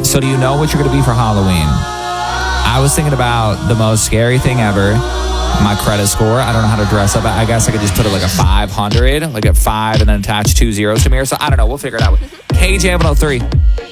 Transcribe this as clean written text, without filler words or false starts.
So do you know what you're going to be for Halloween? I was thinking about the most scary thing ever, my credit score. I don't know how to dress up. I guess I could just put it like a 500, like a 5 and then attach 2 zeros to me or so. I don't know. We'll figure it out. KJ 103.